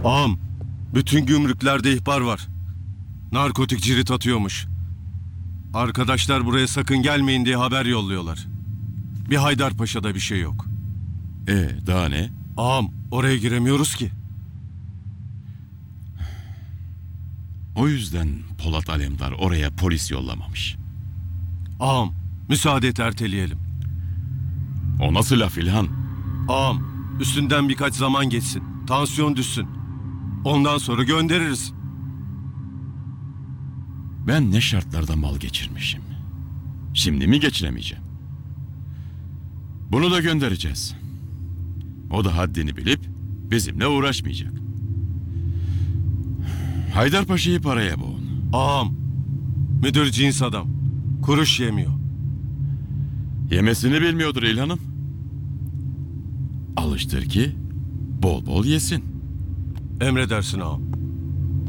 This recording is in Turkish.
Ağam, bütün gümrüklerde ihbar var. Narkotik cirit atıyormuş. Arkadaşlar buraya sakın gelmeyin diye haber yolluyorlar. Bir Haydarpaşa'da bir şey yok. Daha ne? Ağam, oraya giremiyoruz ki. O yüzden Polat Alemdar oraya polis yollamamış. Ağam, müsaade et erteleyelim. O nasıl laf İlhan? Ağam, üstünden birkaç zaman geçsin. Tansiyon düşsün. Ondan sonra göndeririz. Ben ne şartlarda mal geçirmişim. Şimdi mi geçiremeyeceğim? Bunu da göndereceğiz. O da haddini bilip bizimle uğraşmayacak. Haydarpaşa'yı paraya boğun. Ağam, müdür cins adam. Kuruş yemiyor. Yemesini bilmiyordur İlhan'ım. Alıştır ki bol bol yesin. Emredersin ağam.